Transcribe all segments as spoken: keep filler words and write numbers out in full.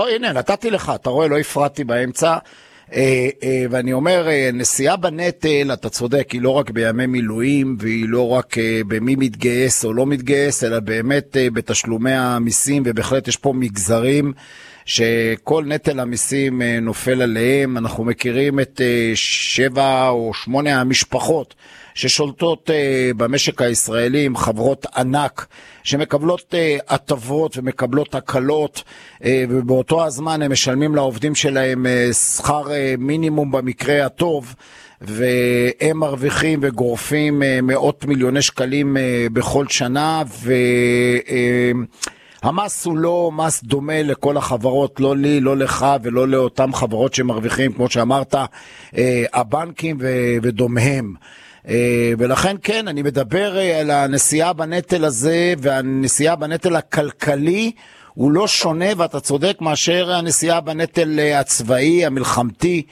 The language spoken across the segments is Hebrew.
לא, הנה, נתתי לך, אתה רואה, לא הפרעתי באמצע, ואני אומר, נסיעה בנטל, אתה צודק, היא לא רק בימי מילואים, והיא לא רק במי מתגייס או לא מתגייס, אלא באמת בתשלומי המיסים, ובהחלט יש פה מגזרים, שכל נטל המיסים נופל עליהם. אנחנו מכירים את שבע או שמונה המשפחות ששולטות במשק הישראלי עם חברות ענק שמקבלות הטבות ומקבלות הקלות, ובאותו הזמן הם משלמים לעובדים שלהם שכר מינימום במקרה הטוב, והם מרוויחים וגורפים מאות מיליוני שקלים בכל שנה, ו... המס הוא לא מס דומה לכל החברות, לא לי, לא לך ולא לאותם חברות שמרוויחים, כמו שאמרת, הבנקים ודומהם. ולכן כן, אני מדבר על הנסיעה בנטל הזה, והנסיעה בנטל הכלכלי הוא לא שונה, ואתה צודק, מאשר הנסיעה בנטל הצבאי, המלחמתי,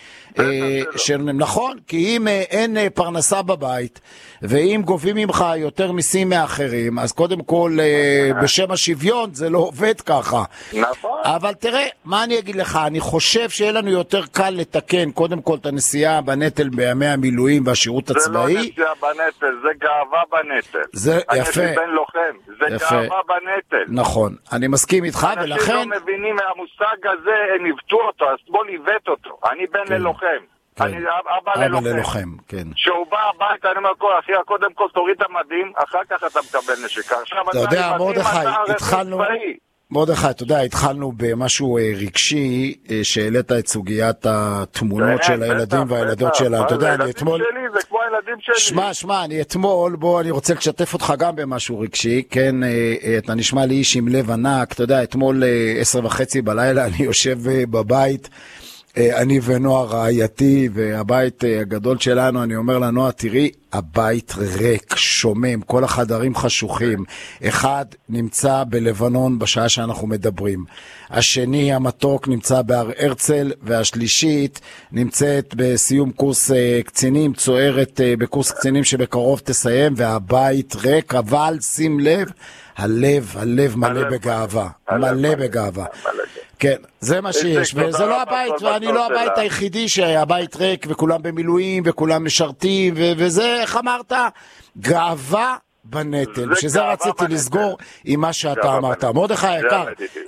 נכון, כי אם אין פרנסה בבית, ואם גובים ממך יותר מיסים מאחרים, אז קודם כל בשם השוויון זה לא עובד ככה. נכון. אבל תראה, מה אני אגיד לך, אני חושב שיהיה לנו יותר קל לתקן קודם כל את הנסיעה בנטל בימי המילואים והשירות הצבאי. זה לא נסיעה בנטל, זה גאווה בנטל. זה יפה. אני בן לוחם, זה יפה. גאווה בנטל. נכון, אני מסכים איתך, ולכן... אנשים לא מבינים מהמושג הזה, הם עיוותו אותו, השמאל עיוות אותו. אני בן כן. ללוחם. כן. אני אבא ללוחם. ללוחם, כן. שהוא בא הביתה, אני אומר, אחי, קודם כל תוריד את המדים, אחר כך אתה מקבל נשק. אתה יודע, מרדכי, התחלנו... מרדכי, אתה יודע, התחלנו במשהו רגשי, שהעלית את סוגיית התמונות של הילדים והילדות שלנו. אתה יודע, אני אתמול... זה כמו הילדים שלי. שמע, שמע, אני אתמול, בוא, אני רוצה לשתף אותך גם במשהו רגשי, כן, אתה נשמע לי איש עם לב ענק, אתה יודע, אתמול עשר וחצי בלילה אני יושב בבית, אני ונועה רעייתי, והבית הגדול שלנו, אני אומר לנועה, תראי, הבית ריק, שומם, כל החדרים חשוכים. אחד נמצא בלבנון בשעה שאנחנו מדברים. השני, המתוק, נמצא בהר הרצל, והשלישית נמצאת בסיום קורס קצינים, צוערת בקורס קצינים שבקרוב תסיים, והבית ריק, אבל שים לב, הלב, הלב מלא בגאווה, מלא בגאווה. כן, זה מה שיש, וזה לא הבית, ואני לא הבית היחידי שהבית ריק, וכולם במילואים, וכולם משרתים, וזה, איך אמרת? גאווה בנטל, שזה רציתי לסגור עם מה שאתה אמרת. מרדכי היקר,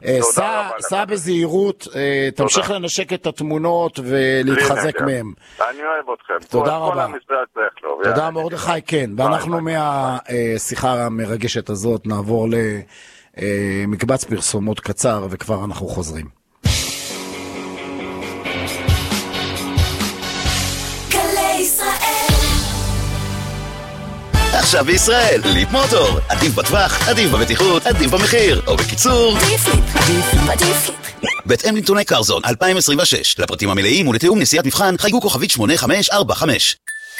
סע בזהירות, תמשיך לנשק את התמונות ולהתחזק מהם. אני אוהב אתכם. תודה רבה. תודה מרדכי, כן, ואנחנו מהשיחה המרגשת הזאת נעבור למקבץ פרסומות קצר, וכבר אנחנו חוזרים. עכשיו בישראל, ליפ מוטור, עדיף בטווח, עדיף בבטיחות, עדיף במחיר, או בקיצור, עדיף ליפ, עדיף, עדיף ליפ. בהתאם לנתוני קרזון אלפיים עשרים ושש, לפרטים המלאים ולתיאום נסיעת מבחן, חייגו כוכבית שמונה חמש ארבע חמש.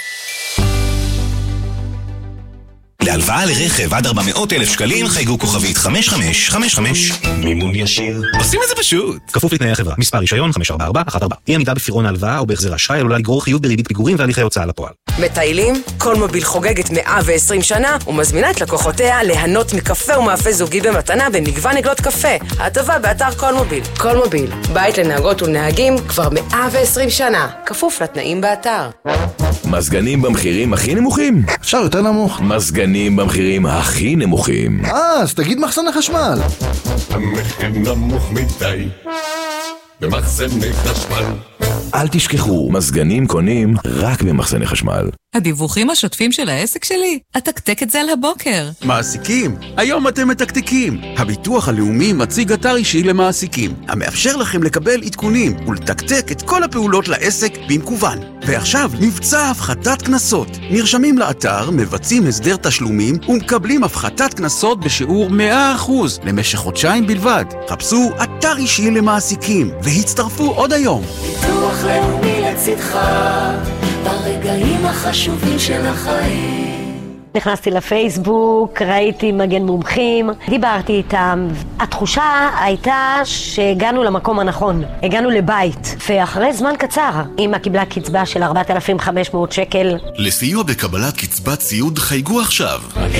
להלוואה לרכב עד ארבע מאות אלף שקלים, חייגו כוכבית חמש חמש חמש חמש. מימון ישיר. עושים את זה פשוט. כפוף לתנאי החברה. מספר רישיון חמש ארבע ארבע אחת ארבע. אי עמידה בפירעון ההלוואה או בהחזר אשראי עלולה לגרור חיוב בריבית פיגורים והליכי הוצאה לפועל. מטיילים? קולמוביל חוגגת מאה ועשרים שנה ומזמינה את לקוחותיה ליהנות מקפה ומאפה זוגי במתנה במגוון עגלות קפה. ההטבה באתר קולמוביל. קולמוביל, בית לנהגות ולנהגים כבר מאה ועשרים שנה. כפוף לתנאים באתר. מזגנים במחירים הכי נמוכים? אפשר יותר נמוך. מזגנים במחירים הכי נמוכים. אה, אז תגיד מחסן החשמל. המחיר נמוך מדי במחסני חשמל. אל תשכחו, מזגנים קונים רק במחסני חשמל. הדיווחים השוטפים של העסק שלי? אתקתק את זה על הבוקר. מעסיקים, היום אתם מתקתקים. הביטוח הלאומי מציג אתר אישי למעסיקים, המאפשר לכם לקבל עדכונים ולתקתק את כל הפעולות לעסק במקוון. ועכשיו, מבצע הפחתת כנסות. נרשמים לאתר, מבצעים הסדר תשלומים ומקבלים הפחתת כנסות בשיעור מאה אחוז למשך חודשיים בלבד. חפשו אתר אישי למעסיקים והצטרפו עוד היום. ביטוח לאומי לצדך ברגעים החשובים של החיים. נכנסתי לפייסבוק, ראיתי מגן מומחים, דיברתי איתם. התחושה הייתה שהגענו למקום הנכון, הגענו לבית, ואחרי זמן קצר אמא קיבלה קצבה של ארבעת אלפים וחמש מאות שקל. לסיוע בקבלת קצבת סיעוד חייגו עכשיו.